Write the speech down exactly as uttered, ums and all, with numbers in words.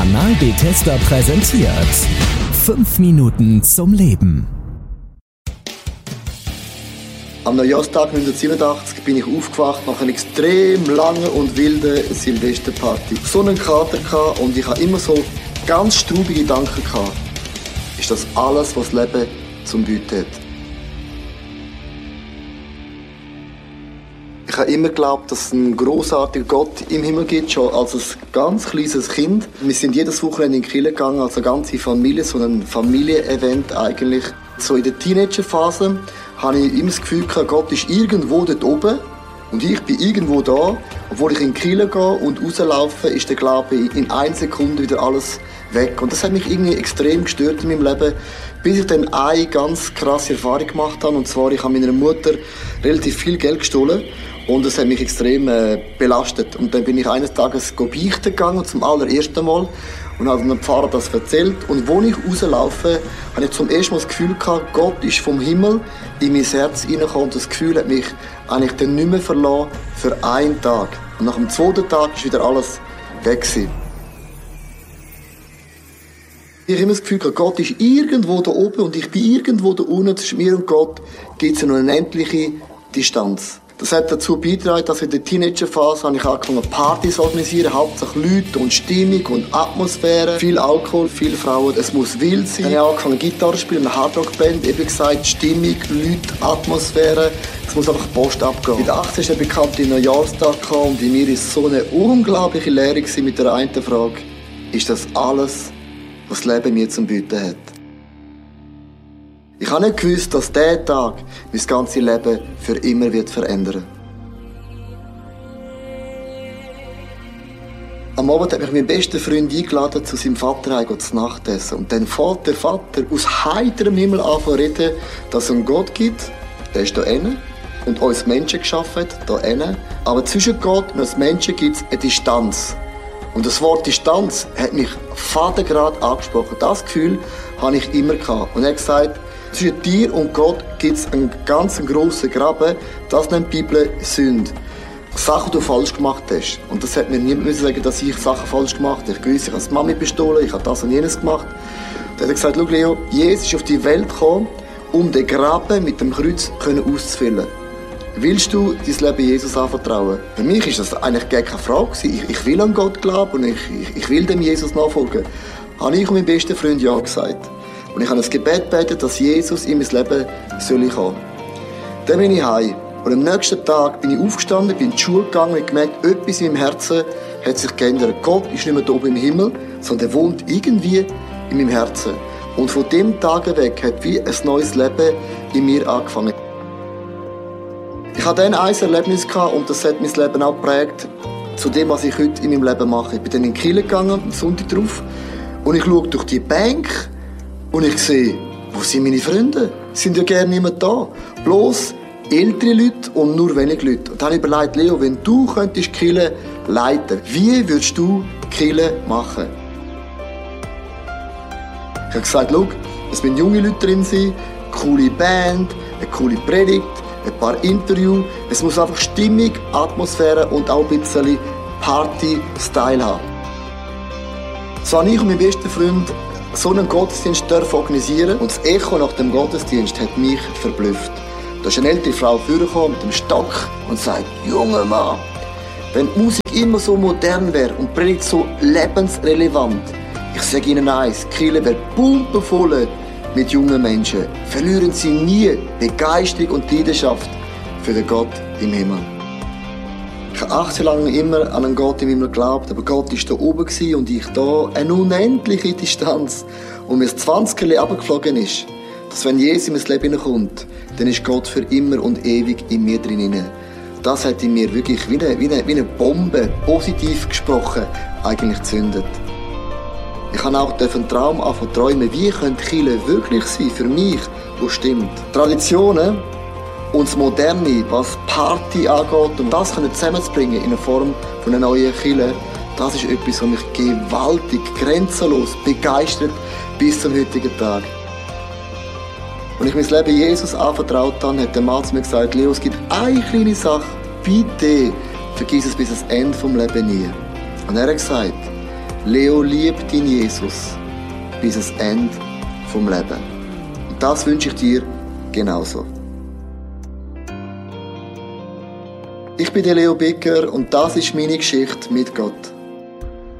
Kanal Bethesda präsentiert fünf Minuten zum Leben. Am Neujahrstag neunzehnhundertsiebenundachtzig bin ich aufgewacht nach einer extrem langen und wilden Silvesterparty. So einen Kater gehabt und ich hatte immer so ganz straubige Gedanken gehabt. Ist das alles, was das Leben zum Bieten hat? Ich habe immer geglaubt, dass es einen grossartigen Gott im Himmel gibt, schon als ein ganz kleines Kind. Wir sind jedes Wochenende in die Kirche gegangen, als eine ganze Familie, so ein Familienevent eigentlich. So in der Teenagerphase habe ich immer das Gefühl gehabt, Gott ist irgendwo dort oben und ich bin irgendwo da. Obwohl ich in die Kirche gehe und rauslaufe, ist der Glaube in einer Sekunde wieder alles weg. Und das hat mich irgendwie extrem gestört in meinem Leben, bis ich dann eine ganz krasse Erfahrung gemacht habe. Und zwar, ich habe meiner Mutter relativ viel Geld gestohlen. Und das hat mich extrem äh, belastet. Und dann bin ich eines Tages beichten gegangen, zum allerersten Mal. Und habe dem Pfarrer das erzählt. Und als ich rauslaufe, habe ich zum ersten Mal das Gefühl gehabt, Gott ist vom Himmel in mein Herz hineingekommen. Und das Gefühl hat mich eigentlich dann nicht mehr verlassen für einen Tag. Und nach dem zweiten Tag war wieder alles weg gewesen. Ich habe immer das Gefühl gehabt, Gott ist irgendwo da oben und ich bin irgendwo da unten. Zwischen mir und Gott gibt es eine unendliche Distanz. Das hat dazu beigetragen, dass in der Teenagerphase habe ich angefangen, Partys zu organisieren, hauptsächlich Leute und Stimmung und Atmosphäre, viel Alkohol, viele Frauen, es muss wild sein. Dann habe ich angefangen, Gitarre zu spielen, eine Hardrock-Band, eben gesagt, Stimmung, Leute, Atmosphäre, es muss einfach Post abgehen. Mit achtzehn ist der bekannte Neujahrstag gekommen und in mir ist so eine unglaubliche Leere mit der einen Frage, ist das alles, was das Leben mir zum Bieten hat? Ich habe nicht gewusst, dass dieser Tag mein ganzes Leben für immer wird verändern. Am Abend hat mich mein bester Freund eingeladen, zu seinem Vater heim zu Nacht essen. Und dann fängt der Vater aus heiterem Himmel an zu reden, dass es einen Gott gibt, der ist da hinten, und uns Menschen geschaffen hat, da hinten. Aber zwischen Gott und uns Menschen gibt es eine Distanz. Und das Wort Distanz hat mich fadengrad angesprochen. Das Gefühl habe ich immer gehabt. Und er hat gesagt, zwischen dir und Gott gibt es einen ganz grossen Graben. Das nennt die Bibel Sünde. Sachen, die du falsch gemacht hast. Und das hat mir niemand sagen, dass ich Sachen falsch gemacht habe. Ich gewusst, ich habe die Mami bestohlen, ich habe das und jenes gemacht. Dann hat er gesagt, schau Leo, Jesus ist auf die Welt gekommen, um den Graben mit dem Kreuz auszufüllen. Willst du dein Leben Jesus anvertrauen? Für mich ist das eigentlich gar keine Frage. Ich, ich will an Gott glauben und ich, ich, ich will dem Jesus nachfolgen. Habe ich und mein bester Freund ja gesagt. Und ich habe ein Gebet gebetet, dass Jesus in mein Leben soll kommen. Dann bin ich heim. Und am nächsten Tag bin ich aufgestanden, bin in die Schule gegangen und gemerkt, etwas in meinem Herzen hat sich geändert. Gott ist nicht mehr da oben im Himmel, sondern er wohnt irgendwie in meinem Herzen. Und von dem Tag weg hat wie ein neues Leben in mir angefangen. Ich hatte dann ein Erlebnis gehabt und das hat mein Leben auch geprägt, zu dem, was ich heute in meinem Leben mache. Ich bin dann in die Kirche gegangen, am Sonntag drauf, und ich schaue durch die Bank und ich sehe, wo sind meine Freunde? Sie sind ja gerne nicht mehr da. Bloß ältere Leute und nur wenige Leute. Und dann habe ich überlegt, Leo, wenn du könntest die Kirche leiten, wie würdest du die Kirche machen? Ich habe gesagt, schau, es müssen junge Leute drin sein, eine coole Band, eine coole Predigt, ein paar Interviews. Es muss einfach Stimmung, Atmosphäre und auch ein bisschen Party-Style haben. So habe ich und mein bester Freund so einen Gottesdienst organisieren und das Echo nach dem Gottesdienst hat mich verblüfft. Da ist eine ältere Frau vorgekommen mit dem Stock und sagt, junger Mann, wenn die Musik immer so modern wäre und die Predigt so lebensrelevant, ich sage Ihnen eins, die Kirche wäre pumpenvoll mit jungen Menschen. Verlieren Sie nie Begeisterung und Leidenschaft für den Gott im Himmel. Ich habe achtzehn Jahre lang immer an einen Gott im Himmel geglaubt, aber Gott war da oben und ich da. Eine unendliche Distanz. Und mir das zwanziger runtergeflogen ist, dass wenn Jesus in mein Leben hineinkommt, dann ist Gott für immer und ewig in mir drin. Das hat in mir wirklich wie eine, wie eine, wie eine Bombe, positiv gesprochen, eigentlich gezündet. Ich habe auch einen Traum anfangen zu träumen, wie könnte Kirche wirklich sein, für mich, wo stimmt. Traditionen und das Moderne, was Party angeht, um das zusammenzubringen in der Form von einer neuen Kirche, das ist etwas, was mich gewaltig, grenzenlos begeistert bis zum heutigen Tag. Als ich mein Leben Jesus anvertraut habe, hat der Mann zu mir gesagt, Leo, es gibt eine kleine Sache, bitte vergiss es bis ans Ende des Lebens nie. Und er hat gesagt, Leo liebt ihn Jesus bis ans Ende vom Leben. Und das wünsche ich dir genauso. Ich bin der Leo Becker und das ist meine Geschichte mit Gott.